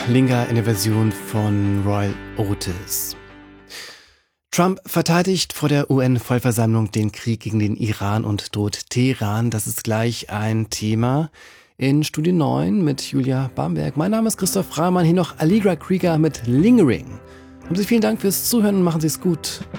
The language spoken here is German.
Linger in der Version von Roy Otis. Trump verteidigt vor der UN-Vollversammlung den Krieg gegen den Iran und droht Teheran. Das ist gleich ein Thema in Studio 9 mit Julia Bamberg. Mein Name ist Christoph Rahmann, hier noch Allegra Krieger mit Lingering. Haben Sie vielen Dank fürs Zuhören, machen Sie es gut.